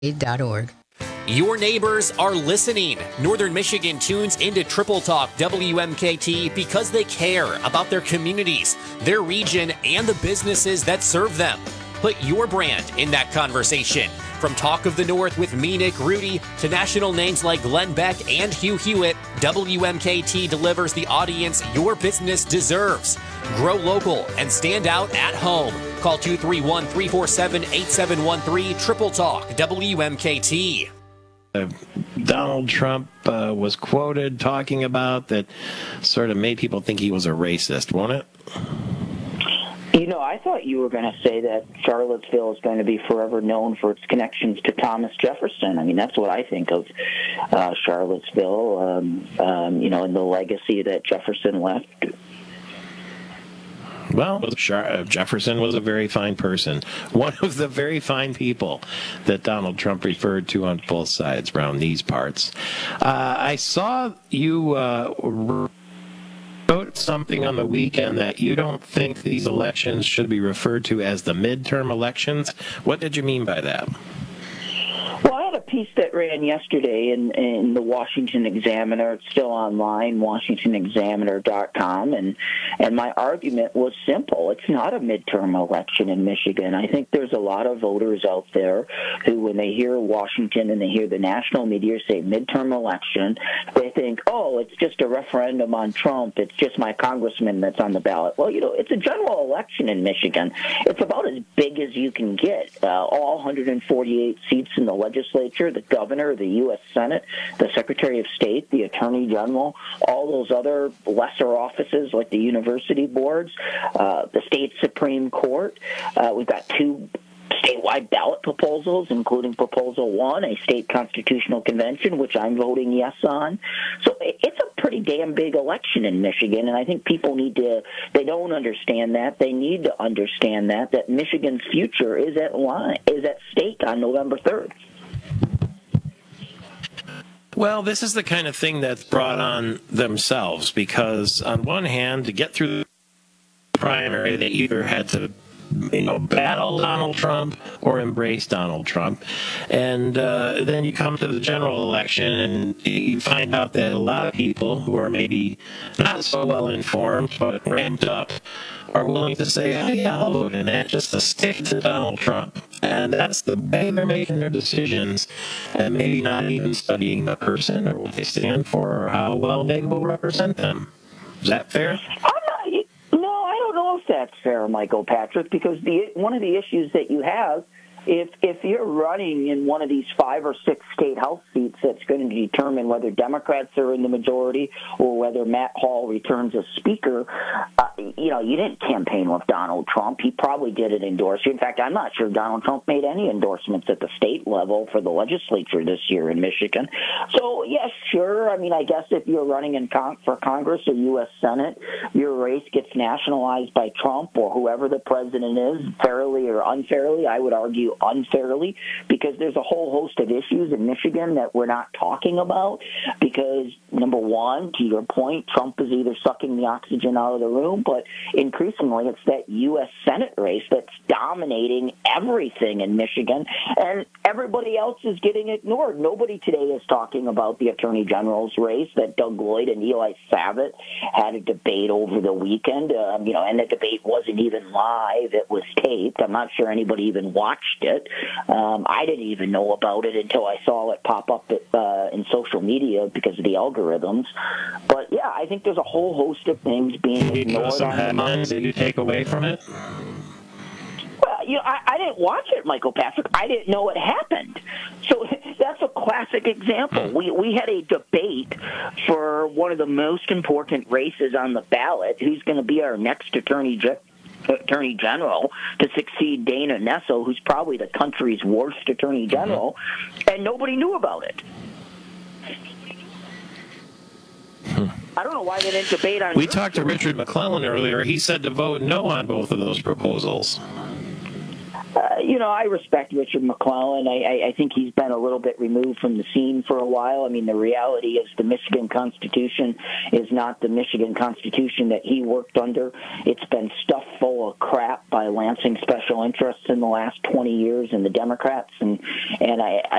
wmkt.org. Your neighbors are listening. Northern Michigan tunes into Triple Talk WMKT because they care about their communities, their region, and the businesses that serve them. Put your brand in that conversation. From Talk of the North with me, Nick Rudy, to national names like Glenn Beck and Hugh Hewitt, WMKT delivers the audience your business deserves. Grow local and stand out at home. Call 231-347-8713, Triple Talk WMKT. Donald Trump was quoted talking about that sort of made people think he was a racist, won't it? You know, I thought you were going to say that Charlottesville is going to be forever known for its connections to Thomas Jefferson. I mean, that's what I think of Charlottesville, and the legacy that Jefferson left. Well, Jefferson was a very fine person. One of the very fine people that Donald Trump referred to on both sides around these parts. I saw you wrote something on the weekend that you don't think these elections should be referred to as the midterm elections. What did you mean by that? Well, I had a piece that ran yesterday in the Washington Examiner. It's still online, WashingtonExaminer.com, and my argument was simple. It's not a midterm election in Michigan. I think there's a lot of voters out there who, when they hear Washington and they hear the national media say midterm election, they think, oh, it's just a referendum on Trump. It's just my congressman that's on the ballot. Well, it's a general election in Michigan. It's about as big as you can get. All 148 seats in the legislature, the governor, the U.S. Senate, the Secretary of State, the Attorney General, all those other lesser offices like the university boards, the state Supreme Court. We've got two statewide ballot proposals, including Proposal 1, a state constitutional convention, which I'm voting yes on. So it's a pretty damn big election in Michigan, and I think people they don't understand that. They need to understand that Michigan's future is at stake on November 3rd. Well, this is the kind of thing that's brought on themselves because, on one hand, to get through the primary, they either had to battle Donald Trump or embrace Donald Trump. And then you come to the general election and you find out that a lot of people who are maybe not so well informed but ramped up are willing to say, oh yeah, I'll vote in that just to stick to Donald Trump. And that's the way they're making their decisions, and maybe not even studying the person or what they stand for or how well they will represent them. Is that fair? No, I don't know if that's fair, Michael Patrick, because one of the issues that you have, if you're running in one of these 5 or 6 state house seats, that's going to determine whether Democrats are in the majority or whether Matt Hall returns as Speaker. You didn't campaign with Donald Trump. He probably didn't endorse you. In fact, I'm not sure Donald Trump made any endorsements at the state level for the legislature this year in Michigan. So, yes, sure. I mean, I guess if you're running for Congress or U.S. Senate, your race gets nationalized by Trump or whoever the president is, fairly or unfairly. I would argue unfairly, because there's a whole host of issues in Michigan that we're not talking about because, number one, to your point, Trump is either sucking the oxygen out of the room, but increasingly it's that U.S. Senate race that's dominating everything in Michigan, and everybody else is getting ignored. Nobody today is talking about the Attorney General's race that Doug Lloyd and Eli Savit had a debate over the weekend, and the debate wasn't even live. It was taped. I'm not sure anybody even watched it. I didn't even know about it until I saw it pop up in social media because of the algorithms. But yeah, I think there's a whole host of things being ignored. Some headlines that you take away from it? Well, I didn't watch it, Michael Patrick. I didn't know it happened. So that's a classic example. We had a debate for one of the most important races on the ballot. Who's going to be our next Attorney General to succeed Dana Nessel, who's probably the country's worst Attorney General, and nobody knew about it. I don't know why they didn't debate on. We talked to Richard McClellan earlier. He said to vote no on both of those proposals. I respect Richard McClellan. I think he's been a little bit removed from the scene for a while. I mean, the reality is the Michigan Constitution is not the Michigan Constitution that he worked under. It's been stuffed full of crap by Lansing special interests in the last 20 years and the Democrats. And I